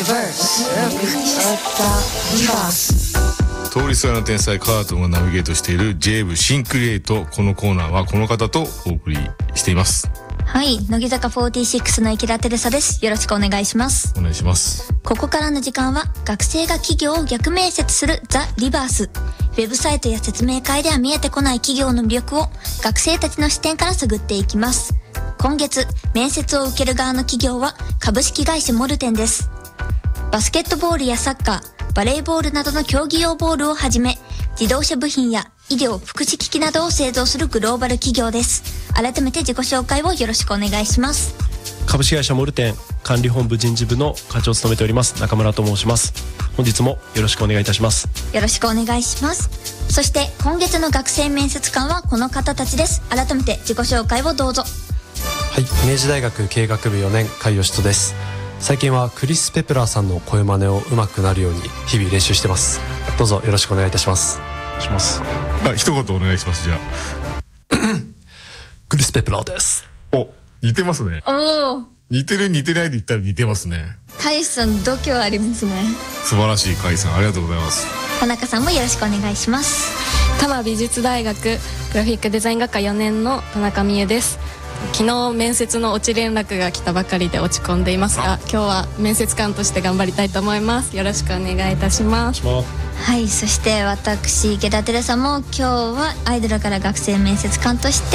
通りすがりの天才カートンがナビゲートしている J 部シンクリエイト。このコーナーはこの方とお送りしています。 はい、乃木坂46の池田テレサです。よろしくお願いします。 お願いします。 ここからの時間は学生が企業を逆面接するザ・リバース。ウェブサイトや説明会では見えてこない企業の魅力を学生たちの視点から探っていきます。今月面接を受ける側の企業は株式会社モルテンです。バスケットボールやサッカー、バレーボールなどの競技用ボールをはじめ、自動車部品や医療・福祉機器などを製造するグローバル企業です。改めて自己紹介をよろしくお願いします。 株式会社モルテン管理本部人事部の課長を務めております中村と申します。本日もよろしくお願いいたします。 よろしくお願いします。そして今月の学生面接官はこの方たちです。改めて自己紹介をどうぞ。 はい、明治大学経営学部4年甲斐義人です。最近はクリス・ペプラーさんの声真似を上手くなるように日々練習してます。どうぞよろしくお願いいたします。 します。 一言お願いします。じゃあクリス・ペプラーです。 お、似てますね。 おお、 似てる似てないで言ったら似てますね。 甲斐さん度胸ありますね。 素晴らしい。甲斐さんありがとうございます。 田中さんもよろしくお願いします。 多摩美術大学グラフィックデザイン学科4年の田中美優です。昨日面接の落ち連絡が来たばかりで落ち込んでいますが、今日は面接官として頑張りたいと思います。よろしくお願いいたします。 はい、そして私池田テレサも今日はアイドルから学生面接官として